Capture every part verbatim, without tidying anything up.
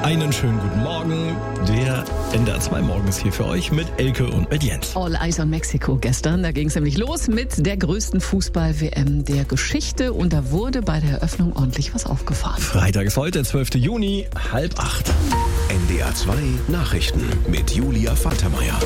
Einen schönen guten Morgen. Der N D R zwei Morgen ist hier für euch mit Elke und mit Jens. All Eyes on Mexiko gestern. Da ging es nämlich los mit der größten Fußball-W M der Geschichte. Und da wurde bei der Eröffnung ordentlich was aufgefahren. Freitag ist heute, zwölfter Juni, halb acht. N D R zwei Nachrichten mit Julia Faltermeier.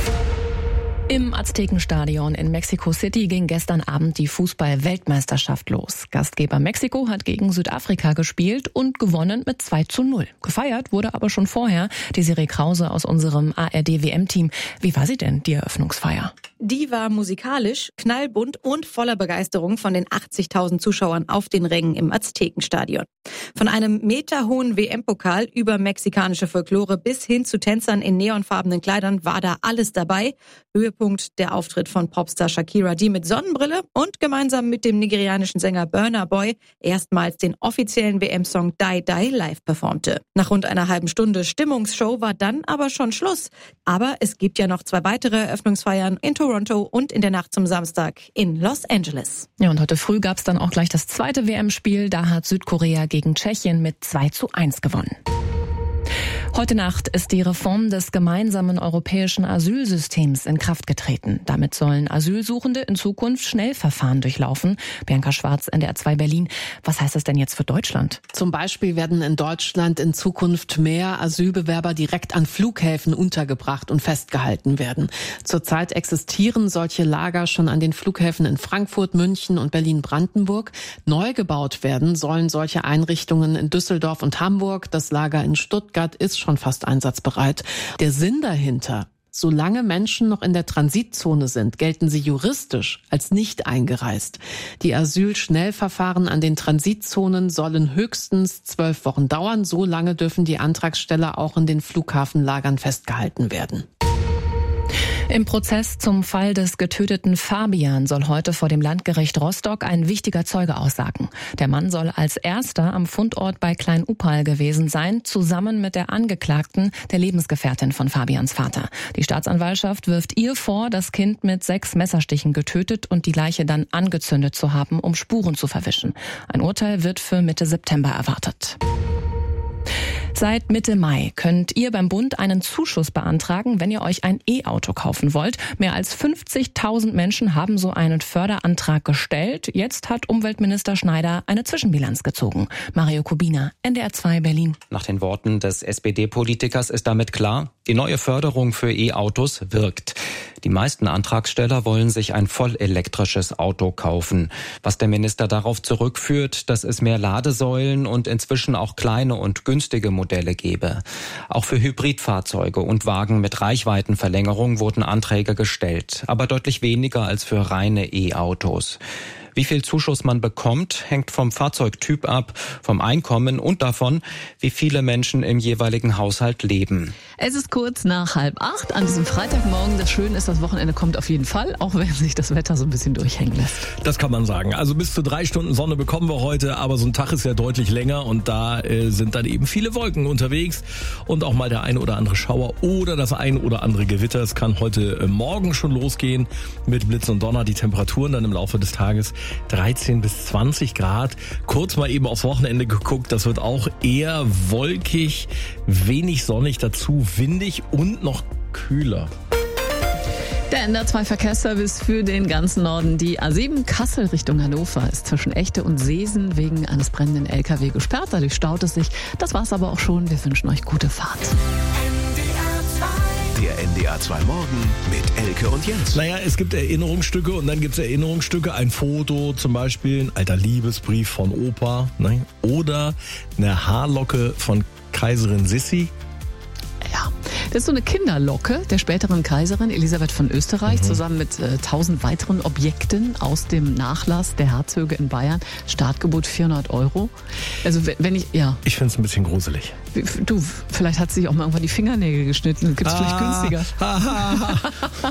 Im Aztekenstadion in Mexico City ging gestern Abend die Fußball-Weltmeisterschaft los. Gastgeber Mexiko hat gegen Südafrika gespielt und gewonnen mit zwei zu null. Gefeiert wurde aber schon vorher. Desiree Krause aus unserem A R D W M-Team. Wie war sie denn, die Eröffnungsfeier? Die war musikalisch, knallbunt und voller Begeisterung von den achtzigtausend Zuschauern auf den Rängen im Aztekenstadion. Von einem meterhohen W M-Pokal über mexikanische Folklore bis hin zu Tänzern in neonfarbenen Kleidern war da alles dabei. Höhepunkt der Auftritt von Popstar Shakira, die mit Sonnenbrille und gemeinsam mit dem nigerianischen Sänger Burna Boy erstmals den offiziellen W M-Song Die Die live performte. Nach rund einer halben Stunde Stimmungsshow war dann aber schon Schluss. Aber es gibt ja noch zwei weitere Eröffnungsfeiern in Toronto und in der Nacht zum Samstag in Los Angeles. Ja, und heute früh gab es dann auch gleich das zweite W M-Spiel. Da hat Südkorea gegen Tschechien mit zwei zu eins gewonnen. Heute Nacht ist die Reform des gemeinsamen europäischen Asylsystems in Kraft getreten. Damit sollen Asylsuchende in Zukunft Schnellverfahren durchlaufen. Bianca Schwarz, N D R zwei Berlin. Was heißt das denn jetzt für Deutschland? Zum Beispiel werden in Deutschland in Zukunft mehr Asylbewerber direkt an Flughäfen untergebracht und festgehalten werden. Zurzeit existieren solche Lager schon an den Flughäfen in Frankfurt, München und Berlin-Brandenburg. Neu gebaut werden sollen solche Einrichtungen in Düsseldorf und Hamburg. Das Lager in Stuttgart ist schon fast einsatzbereit. Der Sinn dahinter: Solange Menschen noch in der Transitzone sind, gelten sie juristisch als nicht eingereist. Die Asylschnellverfahren an den Transitzonen sollen höchstens zwölf Wochen dauern. So lange dürfen die Antragsteller auch in den Flughafenlagern festgehalten werden. Im Prozess zum Fall des getöteten Fabian soll heute vor dem Landgericht Rostock ein wichtiger Zeuge aussagen. Der Mann soll als erster am Fundort bei Klein-Upal gewesen sein, zusammen mit der Angeklagten, der Lebensgefährtin von Fabians Vater. Die Staatsanwaltschaft wirft ihr vor, das Kind mit sechs Messerstichen getötet und die Leiche dann angezündet zu haben, um Spuren zu verwischen. Ein Urteil wird für Mitte September erwartet. Seit Mitte Mai könnt ihr beim Bund einen Zuschuss beantragen, wenn ihr euch ein E-Auto kaufen wollt. Mehr als fünfzigtausend Menschen haben so einen Förderantrag gestellt. Jetzt hat Umweltminister Schneider eine Zwischenbilanz gezogen. Mario Kubina, N D R zwei Berlin. Nach den Worten des S P D-Politikers ist damit klar, die neue Förderung für E-Autos wirkt. Die meisten Antragsteller wollen sich ein vollelektrisches Auto kaufen. Was der Minister darauf zurückführt, dass es mehr Ladesäulen und inzwischen auch kleine und günstige Modelle gebe. Auch für Hybridfahrzeuge und Wagen mit Reichweitenverlängerung wurden Anträge gestellt, aber deutlich weniger als für reine E-Autos. Wie viel Zuschuss man bekommt, hängt vom Fahrzeugtyp ab, vom Einkommen und davon, wie viele Menschen im jeweiligen Haushalt leben. Es ist kurz nach halb acht an diesem Freitagmorgen. Das Schöne ist, das Wochenende kommt auf jeden Fall, auch wenn sich das Wetter so ein bisschen durchhängen lässt. Das kann man sagen. Also bis zu drei Stunden Sonne bekommen wir heute, aber so ein Tag ist ja deutlich länger und da äh, sind dann eben viele Wolken unterwegs und auch mal der eine oder andere Schauer oder das ein oder andere Gewitter. Es kann heute äh, Morgen schon losgehen mit Blitz und Donner. Die Temperaturen dann im Laufe des Tages dreizehn bis zwanzig Grad. Kurz mal eben aufs Wochenende geguckt. Das wird auch eher wolkig, wenig sonnig, dazu windig und noch kühler. Der N D R zwei Verkehrsservice für den ganzen Norden. Die A sieben Kassel Richtung Hannover ist zwischen Echte und Seesen wegen eines brennenden L K W gesperrt. Dadurch staut es sich. Das war's aber auch schon. Wir wünschen euch gute Fahrt. Der N D R zwei Morgen mit Elke und Jens. Naja, es gibt Erinnerungsstücke und dann gibt es Erinnerungsstücke. Ein Foto zum Beispiel, ein alter Liebesbrief von Opa, ne? Oder eine Haarlocke von Kaiserin Sissi. Ja, das ist so eine Kinderlocke der späteren Kaiserin Elisabeth von Österreich, mhm. zusammen mit äh, tausend weiteren Objekten aus dem Nachlass der Herzöge in Bayern. Startgebot vierhundert Euro. Also wenn ich, ja. Ich finde es ein bisschen gruselig. Du, vielleicht hat sie sich auch mal irgendwann die Fingernägel geschnitten. Gibt es ah, vielleicht günstiger.